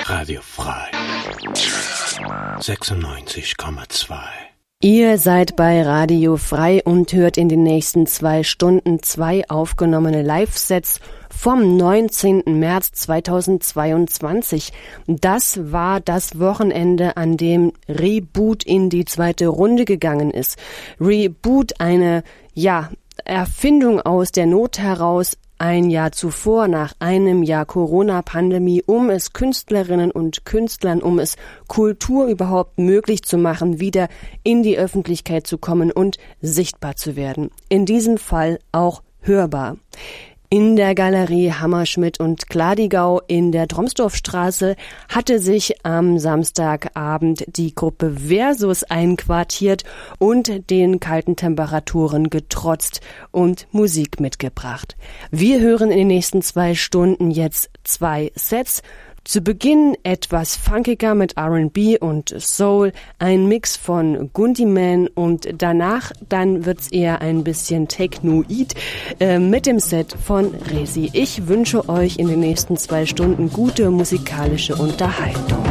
Radio Frei 96,2. Ihr seid bei Radio Frei und hört in den nächsten 2 Stunden 2 aufgenommene Live-Sets vom 19. März 2022. Das war das Wochenende, an dem Reboot in die 2. Runde gegangen ist. Reboot, eine, Erfindung aus der Not heraus, ein Jahr zuvor, nach einem Jahr Corona-Pandemie, um es Künstlerinnen und Künstlern, um es Kultur überhaupt möglich zu machen, wieder in die Öffentlichkeit zu kommen und sichtbar zu werden. In diesem Fall auch hörbar. In der Galerie Hammerschmidt und Gladigau in der Tromsdorfstraße hatte sich am Samstagabend die Gruppe Versus einquartiert und den kalten Temperaturen getrotzt und Musik mitgebracht. Wir hören in den nächsten 2 Stunden jetzt 2 Sets. Zu Beginn etwas funkiger mit R&B und Soul, ein Mix von Gundyman und danach dann wird's eher ein bisschen Technoid mit dem Set von Resi. Ich wünsche euch in den nächsten 2 Stunden gute musikalische Unterhaltung.